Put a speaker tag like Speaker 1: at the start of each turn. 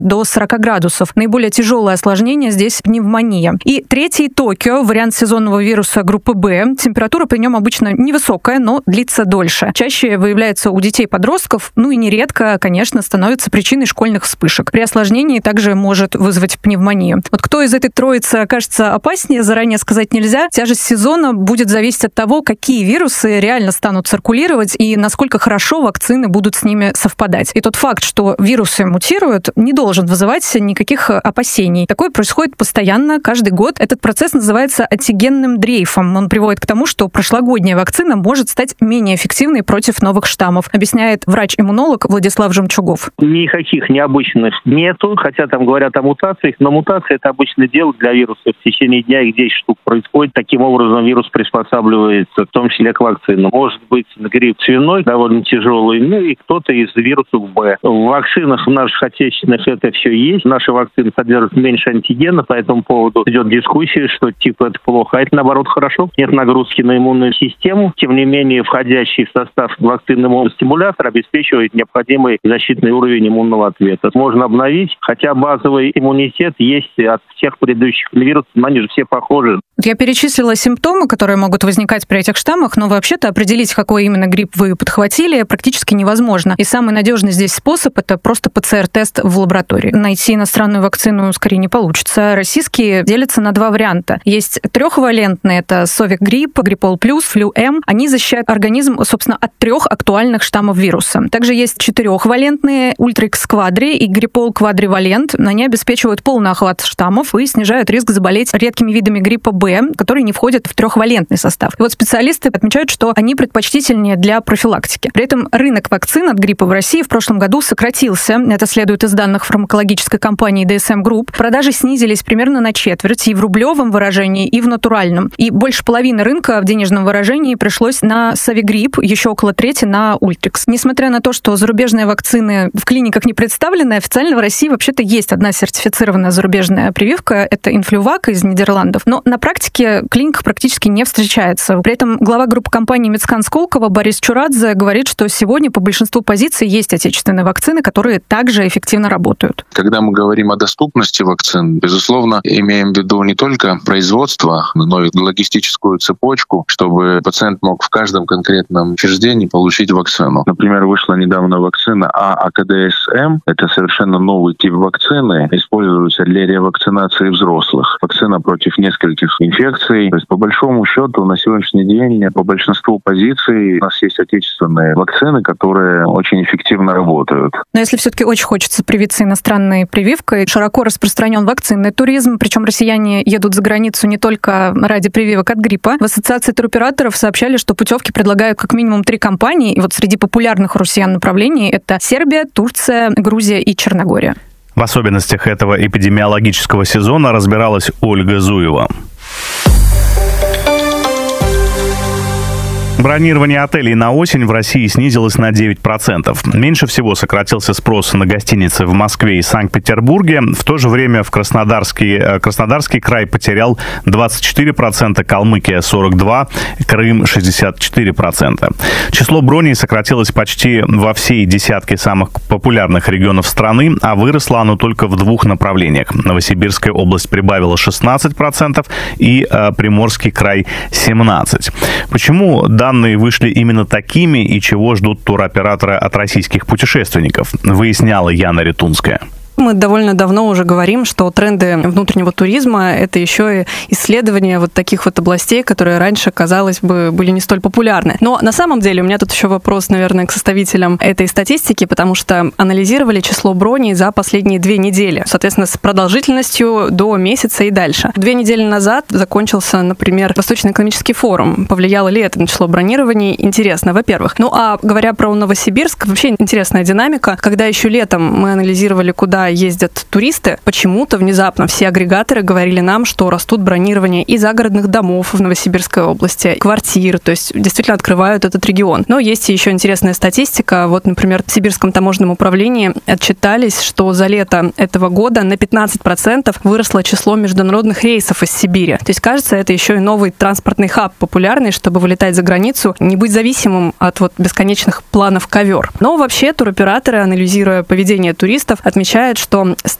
Speaker 1: до 40 градусов. Наиболее тяжелое осложнение здесь пневмония. И третий Токио, вариант сезонного вируса группы Б. Температура при нем обычно невысокая, но длится дольше. Чаще выявляется у детей-подростков, и нередко, конечно, становится причиной школьных вспышек. При осложнении также может вызвать пневмонию. Вот кто из этой троицы окажется опаснее, заранее сказать нельзя. Тяжесть сезона будет зависеть от того, какие вирусы реально станут циркулировать и насколько хорошо вакцины будут с ними совпадать. И тот факт, что вирусы мутируют, не должен вызывать никаких опасений. Такое происходит постоянно, каждый год. Этот процесс называется антигенным дрейфом. Он приводит к тому, что прошлогодняя вакцина может стать менее эффективной против новых штаммов, объясняет врач-иммунолог Владислав Жемчугов.
Speaker 2: Никаких необычных нету, хотя там говорят о мутациях, но мутация — это обычное дело для вируса. В течение дня их 10 штук происходит. Таким образом, вирус приспосабливается, в том числе к вакцинам. Может быть, грипп свиной довольно тяжелый, и кто-то из вирусов Б. В вакцинах наших отечественных это все есть. Наши вакцины содержат меньше антигена, по этому поводу идет дискуссия, что это плохо, а это наоборот хорошо. Нет нагрузки на иммунную систему. Тем не менее, входящий в состав вакцины иммуностимулятор обеспечивает необходимый защитный уровень иммунного ответа. Можно обновить, хотя базовый иммунитет есть от всех предыдущих вирусов, но они же все похожи.
Speaker 1: Я перечислила симптомы, которые могут возникать при этих штаммах, но вообще-то определить, какой именно грипп вы подхватили, практически невозможно. И самый надежный здесь способ — это просто ПЦР-тест в лаборатории. Найти иностранную вакцину скорее не получится. Российские делятся на два варианта. Есть трехвалентные, это Совик-грипп, Гриппол плюс, Флю-М. Они защищают организм, собственно, от 3 актуальных штаммов вируса. Также есть 4-валентные Ультрикс Квадри и Гриппол Квадривалент. Они обеспечивают полный охват штаммов и снижают риск заболеть редкими видами гриппа Б, которые не входят в 3-валентный состав. И вот специалисты отмечают, что они предпочтительнее для профилактики. При этом рынок вакцин от гриппа в России в прошлом году сократился. Это следует из данных фармакологической компании DSM Group. Продажи снизились примерно на четверть и в рублевом выражении, и в натуральном. И больше половины рынка в денежном выражении пришлось на Совик-грипп, еще около трети на Ультрикс. Несмотря на то, что зарубежные вакцины в клиниках не представлены, официально в России вообще-то есть одна сертифицированная зарубежная прививка. Это Инфлювак из Нидерландов. Но на практике в клиниках практически не встречается. При этом глава группы компании Мицкан Сколково Борис Чурадзе говорит, что сегодня по большинству позиций есть отечественные вакцины, которые также эффективно работают.
Speaker 3: Когда мы говорим о доступности вакцин, безусловно, имеем в виду не только производство, но и логистическую цепочку, чтобы пациент мог в каждом конкретном учреждении получить вакцину. Например, вышла недавно вакцина АКДСМ. Это совершенно новый тип вакцины, используется для ревакцинации взрослых. Вакцина против нескольких инфекций. То есть, по большому счету, на сегодняшний день по большинству позиций у нас есть отечественные вакцины, которые очень эффективно работают.
Speaker 1: Но если все-таки очень хочется привиться иностранной прививкой, широко распространен вакцинный туризм, причем россияне едут за границу не только ради прививок от гриппа. В Ассоциации туроператоров сообщали, что путевки предлагают как минимум 3 компании, и вот среди популярных у россиян направлений это Сербия, Турция, Грузия и Черногория.
Speaker 4: В особенностях этого эпидемиологического сезона разбиралась Ольга Зуева. Бронирование отелей на осень в России снизилось на 9%. Меньше всего сократился спрос на гостиницы в Москве и Санкт-Петербурге. В то же время в Краснодарский край потерял 24%, Калмыкия 42%, Крым 64%. Число броней сократилось почти во всей десятке самых популярных регионов страны, а выросло оно только в 2 направлениях. Новосибирская область прибавила 16% и Приморский край 17%. Почему данные вышли именно такими и чего ждут туроператоры от российских путешественников, выясняла Яна Ретунская.
Speaker 5: Мы довольно давно уже говорим, что тренды внутреннего туризма – это еще и исследования вот таких вот областей, которые раньше, казалось бы, были не столь популярны. Но на самом деле у меня тут еще вопрос, наверное, к составителям этой статистики, потому что анализировали число броней за последние 2 недели, соответственно, с продолжительностью до месяца и дальше. 2 недели назад закончился, например, Восточный экономический форум. Повлияло ли это на число бронирований? Интересно, во-первых. Ну, а говоря про Новосибирск, вообще интересная динамика. Когда еще летом мы анализировали, куда ездят туристы, почему-то внезапно все агрегаторы говорили нам, что растут бронирования и загородных домов в Новосибирской области, квартир, то есть действительно открывают этот регион. Но есть еще интересная статистика. Вот, например, в Сибирском таможенном управлении отчитались, что за лето этого года на 15% выросло число международных рейсов из Сибири. То есть, кажется, это еще и новый транспортный хаб популярный, чтобы вылетать за границу, не быть зависимым от вот бесконечных планов ковер. Но вообще туроператоры, анализируя поведение туристов, отмечают, что